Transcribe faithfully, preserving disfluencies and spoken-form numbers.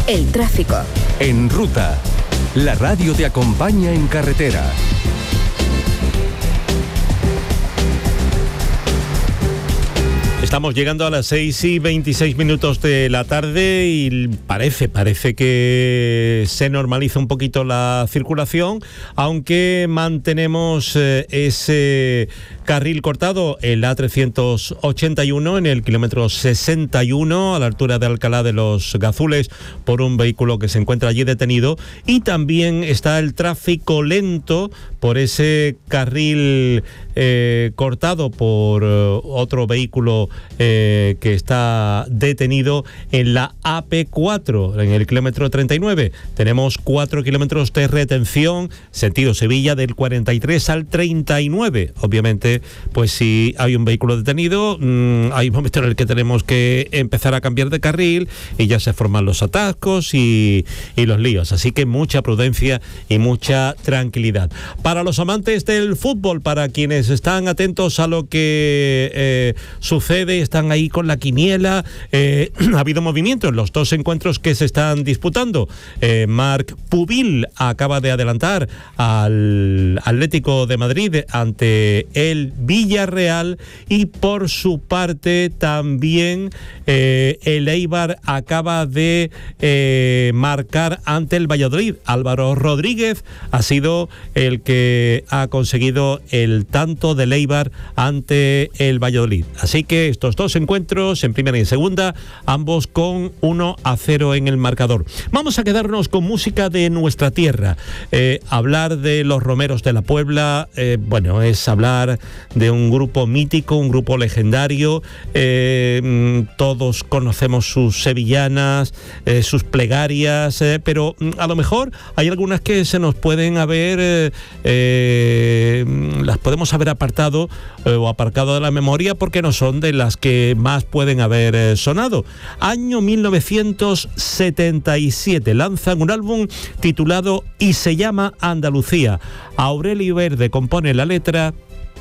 El tráfico. En Ruta, la radio te acompaña en carretera. Estamos llegando a las seis y veintiséis minutos de la tarde y parece, parece que se normaliza un poquito la circulación, aunque mantenemos eh, ese carril cortado, el A trescientos ochenta y uno, en el kilómetro sesenta y uno, a la altura de Alcalá de los Gazules, por un vehículo que se encuentra allí detenido, y también está el tráfico lento por ese carril eh, cortado por eh, otro vehículo Eh, que está detenido en la A P cuatro, en el kilómetro treinta y nueve. Tenemos cuatro kilómetros de retención, sentido Sevilla, del cuarenta y tres al treinta y nueve. Obviamente, pues si hay un vehículo detenido, mmm, hay un momento en el que tenemos que empezar a cambiar de carril y ya se forman los atascos y, y los líos. Así que mucha prudencia y mucha tranquilidad. Para los amantes del fútbol, para quienes están atentos a lo que eh, sucede, están ahí con la quiniela, eh, ha habido movimiento en los dos encuentros que se están disputando. eh, Marc Pubil acaba de adelantar al Atlético de Madrid ante el Villarreal, y por su parte también eh, el Eibar acaba de eh, marcar ante el Valladolid. Álvaro Rodríguez ha sido el que ha conseguido el tanto del Eibar ante el Valladolid. Así que estos dos encuentros, en primera y en segunda, ambos con uno a cero en el marcador. Vamos a quedarnos con música de nuestra tierra. Eh, hablar de los Romeros de la Puebla, eh, bueno, es hablar de un grupo mítico, un grupo legendario. Eh, todos conocemos sus sevillanas, eh, sus plegarias, eh, pero a lo mejor hay algunas que se nos pueden haber, eh, eh, las podemos haber apartado eh, o aparcado de la memoria porque no son de las que más pueden haber eh, sonado. Año mil novecientos setenta y siete, lanzan un álbum titulado Y se llama Andalucía. Aurelio Verde compone la letra